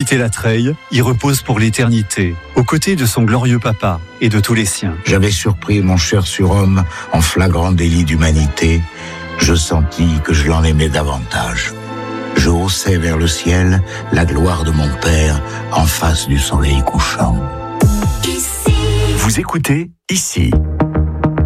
quitté la treille, y repose pour l'éternité, aux côtés de son glorieux papa et de tous les siens. J'avais surpris mon cher surhomme en flagrant délit d'humanité. Je sentis que je l'en aimais davantage. Je haussais vers le ciel la gloire de mon père en face du soleil couchant. Vous écoutez Ici.